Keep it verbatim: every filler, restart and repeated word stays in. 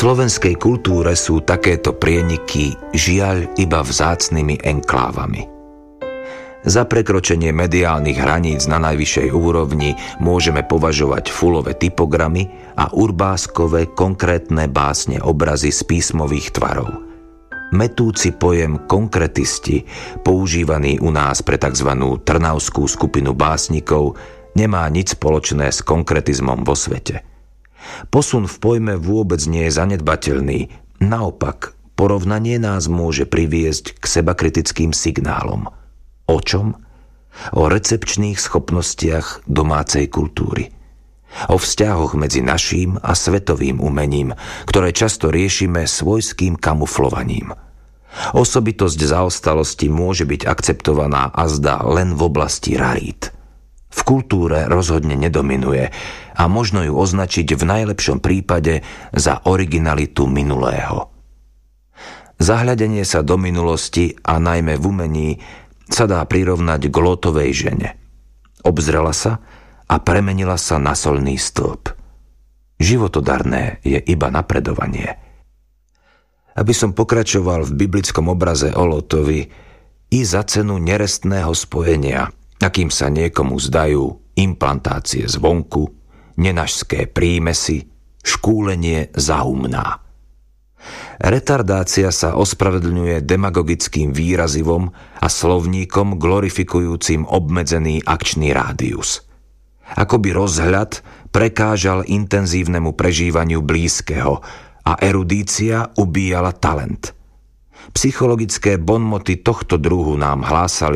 slovenskej kultúre sú takéto prieniky žiaľ iba vzácnymi enklávami. Za prekročenie mediálnych hraníc na najvyššej úrovni môžeme považovať fulové typogramy a urbáskové konkrétne básne obrazy z písmových tvarov. Metúci pojem konkretisti, používaný u nás pre tzv. Trnavskú skupinu básnikov, nemá nič spoločné s konkretizmom vo svete. Posun v pojme vôbec nie je zanedbateľný, naopak, porovnanie nás môže priviesť k sebakritickým signálom. O čom? O recepčných schopnostiach domácej kultúry. O vzťahoch medzi naším a svetovým umením, ktoré často riešime svojským kamuflovaním. Osobitosť zaostalosti môže byť akceptovaná azda len v oblasti rarít. V kultúre rozhodne nedominuje a možno ju označiť v najlepšom prípade za originalitu minulého. Zahľadenie sa do minulosti a najmä v umení sa dá prirovnať k Lótovej žene. Obzrela sa a premenila sa na solný stĺp. Životodarné je iba napredovanie. Aby som pokračoval v biblickom obraze o Lótovi, i za cenu nerestného spojenia, akým sa niekomu zdajú implantácie zvonku, nenažské prímesy, škúlenie zahumná. Retardácia sa ospravedlňuje demagogickým výrazivom a slovníkom glorifikujúcim obmedzený akčný rádius. Akoby rozhľad prekážal intenzívnemu prežívaniu blízkeho a erudícia ubíjala talent. Psychologické bonmoty tohto druhu nám hlásali